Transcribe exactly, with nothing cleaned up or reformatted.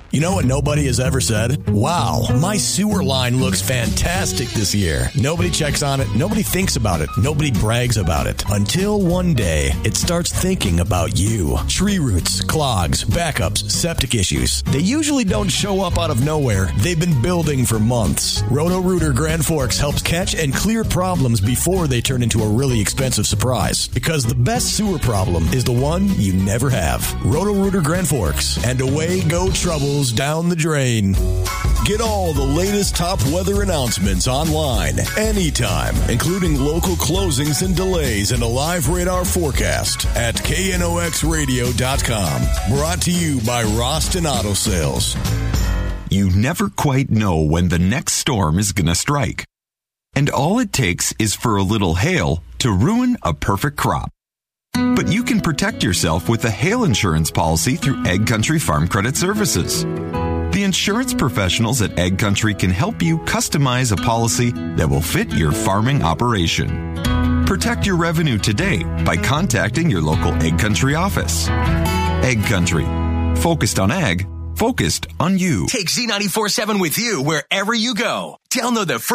You know what nobody has ever said? Wow, my sewer line looks fantastic this year. Nobody checks on it. Nobody thinks about it. Nobody brags about it. Until one day, it starts thinking about you. Tree roots, clogs, backups, septic issues. They usually don't show up out of nowhere. They've been building for months. Roto-Rooter Grand Forks helps catch and clear problems before they turn into a really expensive surprise. Because the best sewer problem is the one you never have. Roto-Rooter Grand Forks. And away go troubles down the drain. Get all the latest top weather announcements online anytime, including local closings and delays and a live radar forecast at K N O X radio dot com. Brought to you by Roston Auto Sales. You never quite know when the next storm is going to strike. And all it takes is for a little hail to ruin a perfect crop. But you can protect yourself with a hail insurance policy through Egg Country Farm Credit Services. The insurance professionals at Egg Country can help you customize a policy that will fit your farming operation. Protect your revenue today by contacting your local Egg Country office. Egg Country. Focused on ag, focused on you. Take Z ninety-four seven with you wherever you go. Download the free